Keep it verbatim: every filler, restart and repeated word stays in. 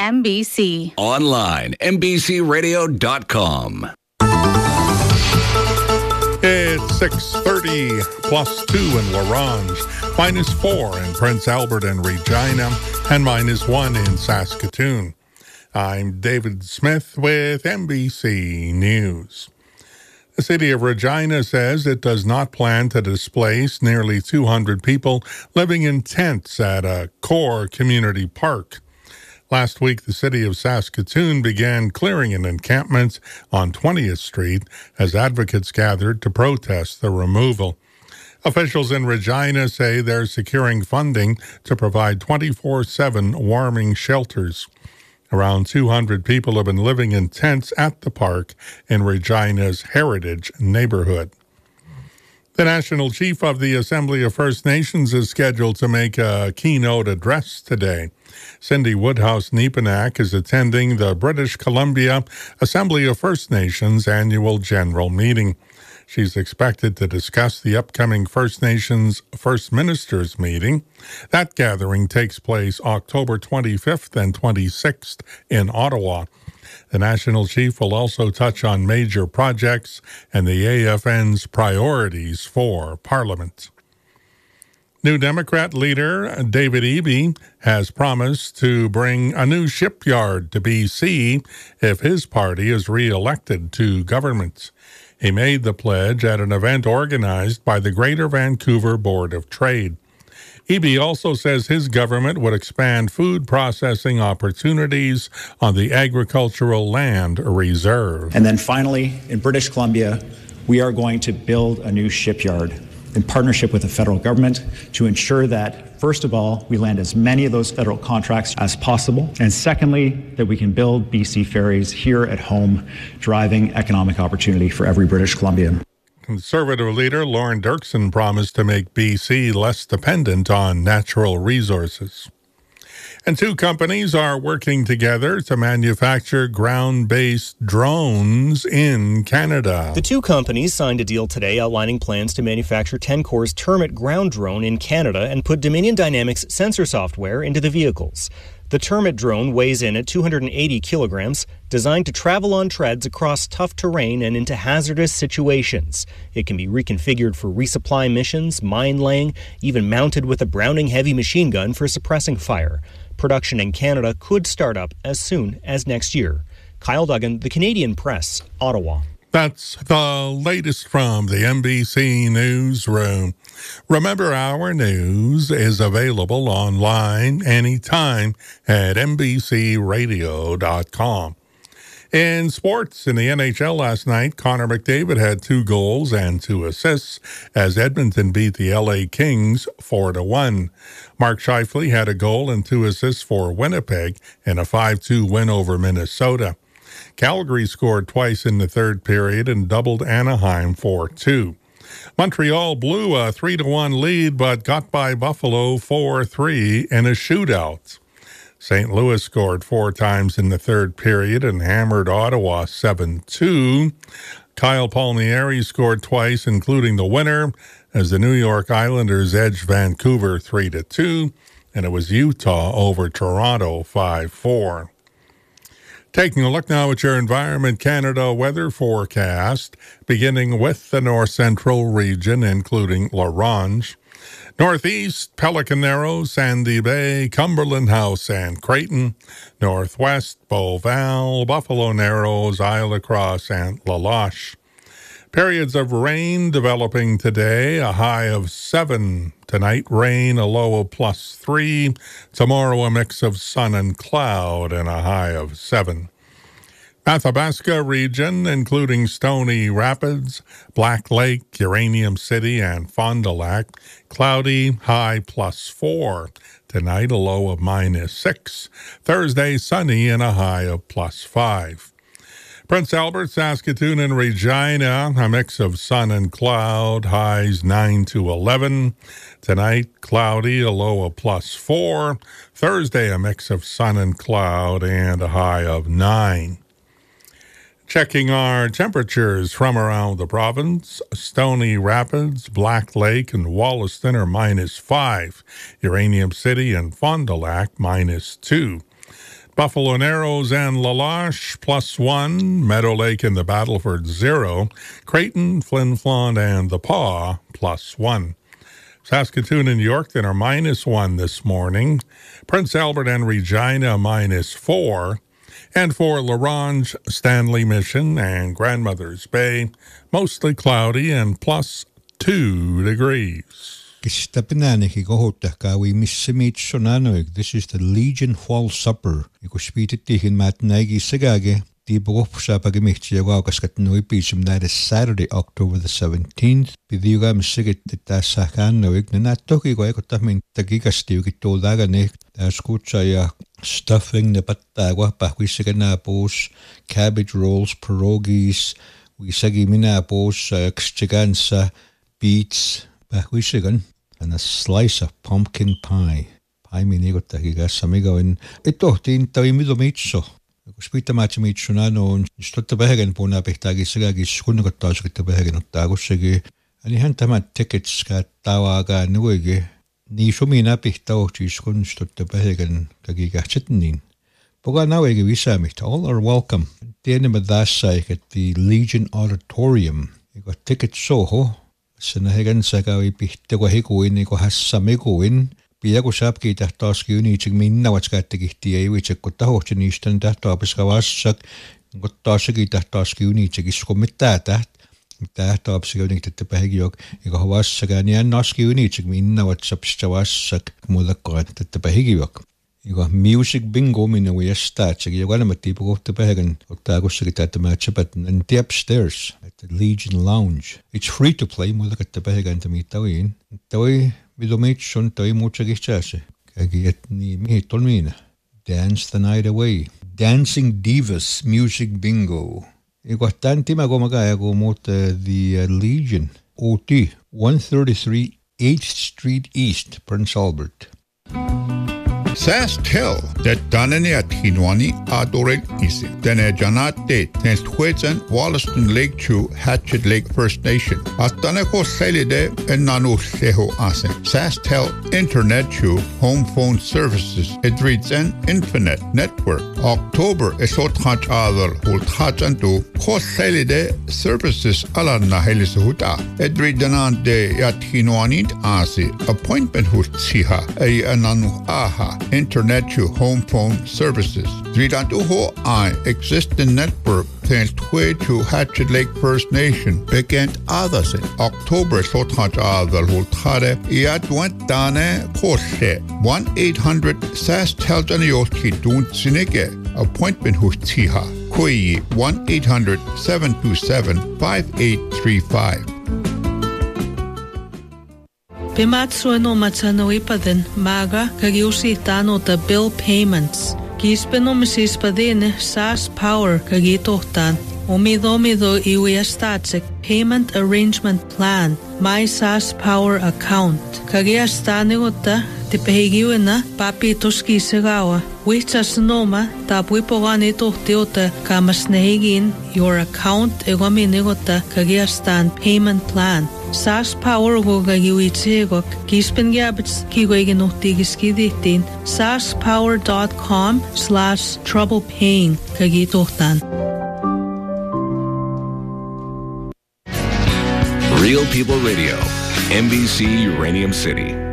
M B C. Online, M B C radio dot com. It's six thirty, plus two in La Ronge, minus four in Prince Albert and Regina, and minus one in Saskatoon. I'm David Smith with M B C News. The city of Regina says it does not plan to displace nearly two hundred people living in tents at a core community park. Last week, the city of Saskatoon began clearing an encampment on twentieth Street as advocates gathered to protest the removal. Officials in Regina say they're securing funding to provide twenty-four seven warming shelters. Around two hundred people have been living in tents at the park in Regina's Heritage neighborhood. The National Chief of the Assembly of First Nations is scheduled to make a keynote address today. Cindy Woodhouse-Nepenak is attending the British Columbia Assembly of First Nations annual general meeting. She's expected to discuss the upcoming First Nations First Ministers meeting. That gathering takes place October twenty-fifth and twenty-sixth in Ottawa. The National Chief will also touch on major projects and the A F N's priorities for Parliament. New Democrat leader David Eby has promised to bring a new shipyard to B C if his party is re-elected to government. He made the pledge at an event organized by the Greater Vancouver Board of Trade. Eby also says his government would expand food processing opportunities on the agricultural land reserve. And then finally, in British Columbia, we are going to build a new shipyard in partnership with the federal government to ensure that, first of all, we land as many of those federal contracts as possible, and secondly, that we can build B C ferries here at home, driving economic opportunity for every British Columbian. Conservative leader Lauren Dirksen promised to make B C less dependent on natural resources. And two companies are working together to manufacture ground-based drones in Canada. The two companies signed a deal today outlining plans to manufacture Tencor's Termit ground drone in Canada and put Dominion Dynamics sensor software into the vehicles. The Termit drone weighs in at two hundred eighty kilograms, designed to travel on treads across tough terrain and into hazardous situations. It can be reconfigured for resupply missions, mine laying, even mounted with a Browning heavy machine gun for suppressing fire. Production in Canada could start up as soon as next year. Kyle Duggan, The Canadian Press, Ottawa. That's the latest from the M B C Newsroom. Remember, our news is available online anytime at M B C radio dot com. In sports, in the N H L last night, Connor McDavid had two goals and two assists as Edmonton beat the L A Kings four to one. Mark Scheifele had a goal and two assists for Winnipeg in a five two win over Minnesota. Calgary scored twice in the third period and doubled Anaheim four two. Montreal blew a three to one lead but got by Buffalo four three in a shootout. Saint Louis scored four times in the third period and hammered Ottawa seven two. Kyle Palmieri scored twice, including the winner, as the New York Islanders edged Vancouver three to two, and it was Utah over Toronto five four. Taking a look now at your Environment Canada weather forecast, beginning with the north central region, including La Ronge. Northeast, Pelican Narrows, Sandy Bay, Cumberland House, and Creighton. Northwest, Beauval, Buffalo Narrows, Isle Lacrosse, and La Loche. Periods of rain developing today, a high of seven. Tonight, rain, a low of plus three. Tomorrow, a mix of sun and cloud, and a high of seven. Athabasca region, including Stony Rapids, Black Lake, Uranium City, and Fond du Lac, cloudy, high plus four. Tonight, a low of minus six. Thursday, sunny and a high of plus five. Prince Albert, Saskatoon, and Regina, a mix of sun and cloud, highs nine to eleven. Tonight, cloudy, a low of plus four. Thursday, a mix of sun and cloud and a high of nine. Checking our temperatures from around the province, Stony Rapids, Black Lake, and Wollaston are minus five. Uranium City and Fond du Lac, minus two. Buffalo Narrows and Lalache plus one. Meadow Lake and the Battleford zero. Creighton, Flin Flon, and the Paw plus one. Saskatoon and Yorkton are minus one this morning. Prince Albert and Regina minus four. And for La Ronge, Stanley Mission, and Grandmother's Bay, mostly cloudy and plus two degrees. This is the Legion Fall Supper. Iko spiitit tihin matnagi sagage. Di bof sa pagimichi awagas kat noi pichum that is Saturday, October the seventeenth. Pidiugam sigit ta sakan noig na natoki ko eko tamin tagigas tiugi toldaga ne. Ta escucha ya stuffing ne patagua pahuisigan apos, cabbage rolls, pierogies, we sagi mina apos, chigansa, beets, pahuisigan. And a slice of pumpkin pie. Pie minigot tagigas amigo in ito tin taimido mitso. Spita match mitso na no stotta behegen puna pihtagi sagagi skunagot tasgit behegen ottagusigi. Ani hantama tickets ka tawaga nuige. Ni shumina pihtao chiskun stotta behegen tagigachitnin. Boga nawege visamit. All are welcome. Tiene madasai at the Legion Auditorium. You got tickets soho. Sanahegan sagawi pihtago hikuin iko hassamikuin piago sapki tahtaski unichig minna watskattigi which kottahochi nistan tahtaapskavassak kottaasigi tahtaski unichig iskommittata tahtaapski unichig pahigiok iko havassagani annaski unichig minna watsapstavassak mudakkat pahigiok iko music bingo minna we starts iko galama tipo of the pagan ottagossagi tatamachapat and the upstairs at the Legion Lounge. It's free to play. Mulla katta pahigan ta mitawin. Tawi bidomit shon tawi mucha gichase. Kagiet ni mi tolmina. Dance the night away. Dancing Divas Music Bingo. Iko tanti magomagaya go mot the uh, Legion. O T one thirty-three eighth Street East, Prince Albert. SaskTel that danani at hinwani adoreg isi. Dene janate tens twedzen Wollaston Lake Chew Hatchet Lake First Nation. At daneko selide en nanu seho asen. SaskTel Internet Chew Home Phone Services. It reads an Infinite Network. October esot hach adal hul hachantu ko selide services ala na helis huta. It read danan de at hinwani asi appointment hul tsiha ay ananu aha. Internet to home phone services. Dridantuho I existing network thanks to Hatchet Lake First Nation began others in October Sothaj Adal Hultare Iat went dane Kose one eight hundred Sas Teljanioski Dun Sineke appointment Hustiha Koi one eight hundred seven two seven five eight three five. Pimatsueno matsano ipaden maga kagiusi tano ta bill payments. Kispeno misis padene S A S Power kagitohtan. Omido mido iwi statsik payment arrangement plan. My S A S Power account. Kagiastane gota tipehigiwena papi toski segawa. Wichas noma tapwipogani tohtiota kamasnehigin your account egominigota kagiastan payment plan. S A S Power go gagiwitzegok kispen gabits kigoigenohtigiskidihtin saspower.com slash trouble paying kagitohtan. Real People Radio, M B C Uranium City.